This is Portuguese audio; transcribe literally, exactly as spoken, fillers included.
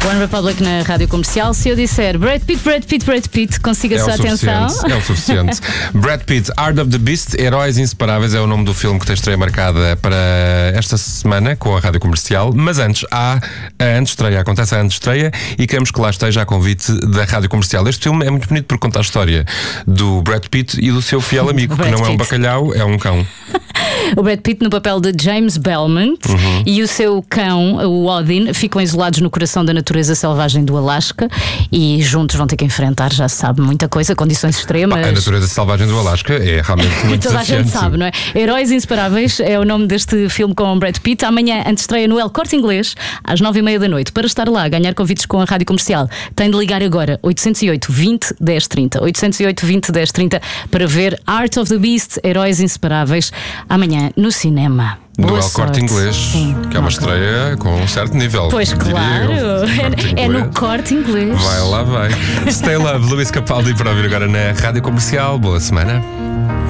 One Republic na Rádio Comercial. Se eu disser Brad Pitt, Brad Pitt, Brad Pitt, consiga a É sua o atenção? suficiente, é o suficiente. Brad Pitt, Art of the Beast, Heróis Inseparáveis é o nome do filme que tem estreia marcada para esta semana com a Rádio Comercial. Mas antes, há a antestreia, acontece a antestreia e queremos que lá esteja a convite da Rádio Comercial. Este filme é muito bonito porque conta a história do Brad Pitt e do seu fiel amigo, que não é um bacalhau, é um cão. O Brad Pitt no papel de James Belmont uhum. e o seu cão, o Odin, ficam isolados no coração da natureza selvagem do Alasca e juntos vão ter que enfrentar, já se sabe, muita coisa, condições extremas. A natureza selvagem do Alasca é realmente muito Toda desafiante. a gente sabe, não é? Heróis Inseparáveis é o nome deste filme com o Brad Pitt. Amanhã, antestreia no El Corte Inglês, às nove e meia da noite. Para estar lá, ganhar convites com a Rádio Comercial, tem de ligar agora oitocentos e oito, vinte, dez, trinta. oitocentos e oito, vinte, dez, trinta para ver Art of the Beast, Heróis Inseparáveis, amanhã no cinema. Do El Corte Inglês, sim, que é uma okay. estreia com um certo nível. Pois claro, é, é no Corte Inglês. Vai lá, vai. Stay Love, Luís Capaldi para ouvir agora na Rádio Comercial. Boa semana.